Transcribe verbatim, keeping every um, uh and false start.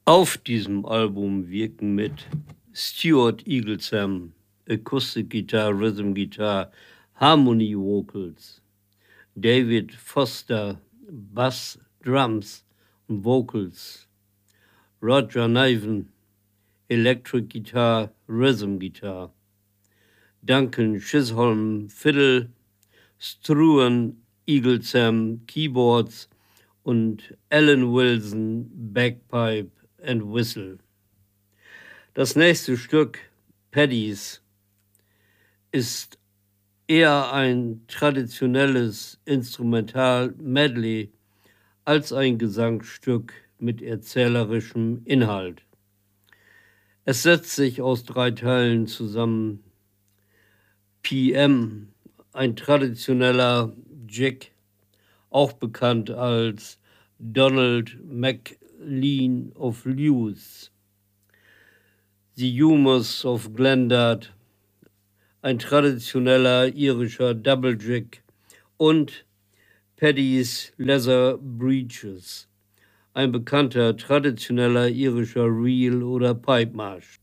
Auf diesem Album wirken mit Stuart Eaglesham, Acoustic Guitar, Rhythm Guitar, Harmony Vocals, David Foster, Bass, Drums und Vocals, Roger Niven, Electric Guitar, Rhythm Guitar, Duncan Chisholm, Fiddle, Struan Eaglesham, Keyboards und Alan Wilson, Bagpipe and Whistle. Das nächste Stück, Paddies, ist eher ein traditionelles Instrumental-Medley als ein Gesangsstück mit erzählerischem Inhalt. Es setzt sich aus drei Teilen zusammen. P M, ein traditioneller Jig, auch bekannt als Donald MacLean of Lewes. The Humours of Glendard, ein traditioneller irischer Double Jig, und Paddy's Leather Breeches, ein bekannter traditioneller irischer Reel- oder Pipe Marsch.